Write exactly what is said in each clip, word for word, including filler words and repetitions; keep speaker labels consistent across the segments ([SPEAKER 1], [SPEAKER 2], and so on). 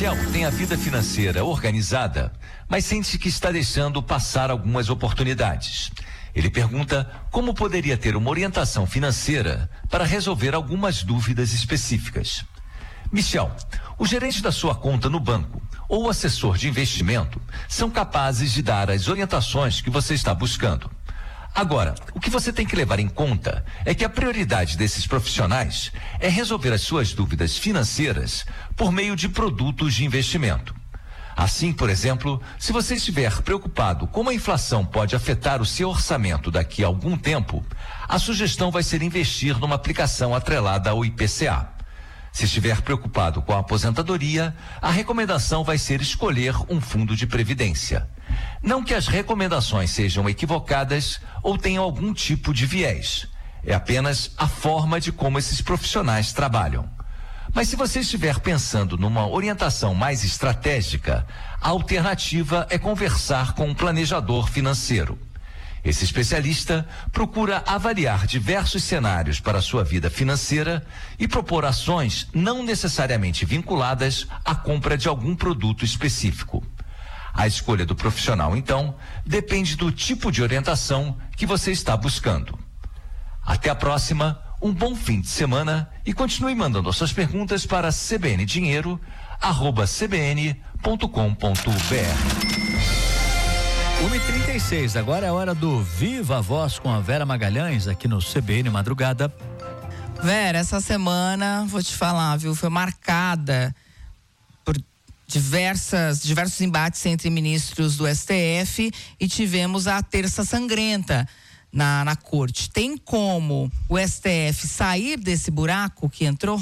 [SPEAKER 1] Michel tem a vida financeira organizada, mas sente que está deixando passar algumas oportunidades. Ele pergunta como poderia ter uma orientação financeira para resolver algumas dúvidas específicas. Michel, o gerente da sua conta no banco ou o assessor de investimento são capazes de dar as orientações que você está buscando. Agora, o que você tem que levar em conta é que a prioridade desses profissionais é resolver as suas dúvidas financeiras por meio de produtos de investimento. Assim, por exemplo, se você estiver preocupado como a inflação pode afetar o seu orçamento daqui a algum tempo, a sugestão vai ser investir numa aplicação atrelada ao I P C A. Se estiver preocupado com a aposentadoria, a recomendação vai ser escolher um fundo de previdência. Não que as recomendações sejam equivocadas ou tenham algum tipo de viés. É apenas a forma de como esses profissionais trabalham. Mas se você estiver pensando numa orientação mais estratégica, a alternativa é conversar com um planejador financeiro. Esse especialista procura avaliar diversos cenários para a sua vida financeira e propor ações não necessariamente vinculadas à compra de algum produto específico. A escolha do profissional, então, depende do tipo de orientação que você está buscando. Até a próxima, um bom fim de semana e continue mandando as suas perguntas para cbndinheiro arroba cbn ponto com ponto br.
[SPEAKER 2] uma e trinta e seis, agora é a hora do Viva a Voz com a Vera Magalhães aqui no C B N Madrugada.
[SPEAKER 3] Vera, essa semana, vou te falar, viu, foi marcada por diversas, diversos embates entre ministros do S T F e tivemos a terça sangrenta na, na corte. Tem como o S T F sair desse buraco que entrou?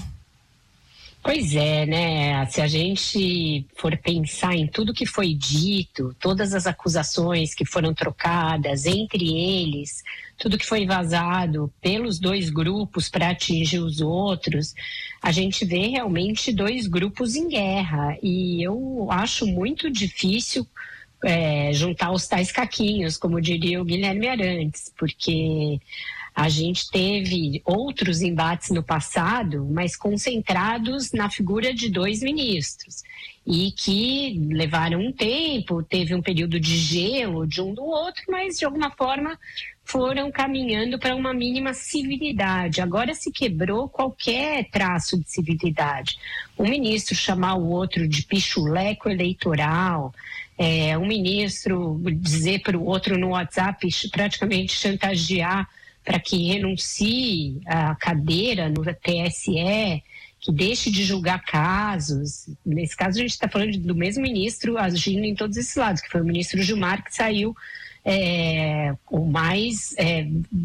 [SPEAKER 4] Pois é, né? Se a gente for pensar em tudo que foi dito, todas as acusações que foram trocadas entre eles, tudo que foi vazado pelos dois grupos para atingir os outros, a gente vê realmente dois grupos em guerra. E eu acho muito difícil é, juntar os tais caquinhos, como diria o Guilherme Arantes, porque a gente teve outros embates no passado, mas concentrados na figura de dois ministros e que levaram um tempo, teve um período de gelo de um do outro, mas de alguma forma foram caminhando para uma mínima civilidade. Agora se quebrou qualquer traço de civilidade. Um ministro chamar o outro de pichuleco eleitoral, é, um ministro dizer para o outro no WhatsApp, praticamente chantagear para que renuncie à cadeira no T S E, que deixe de julgar casos. Nesse caso, a gente está falando do mesmo ministro agindo em todos esses lados, que foi o ministro Gilmar, que saiu é, o mais é,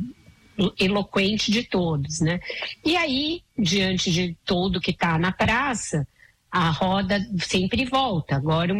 [SPEAKER 4] eloquente de todos, né? E aí, diante de tudo que está na praça, a roda sempre volta. Agora,